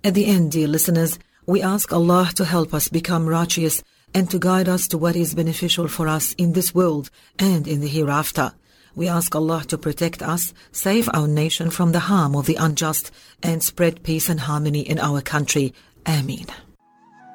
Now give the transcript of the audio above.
At the end, dear listeners, we ask Allah to help us become righteous and to guide us to what is beneficial for us in this world and in the hereafter. We ask Allah to protect us, save our nation from the harm of the unjust, and spread peace and harmony in our country. Ameen.